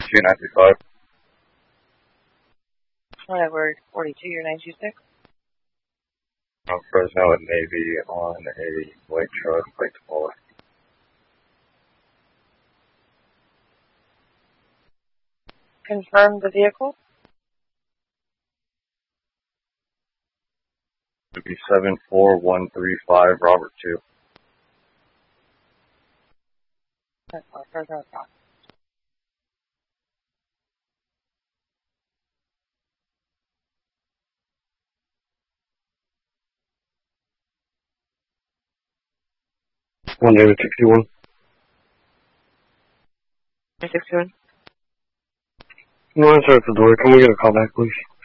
295. Whatever, 42, your 926. Fresno and Navy on a white truck, like 12. Confirm the vehicle. It would be 74135 Robert 2. That's all, Fresno South. One David 61. 61. No answer at the door. Can we get a call back, please?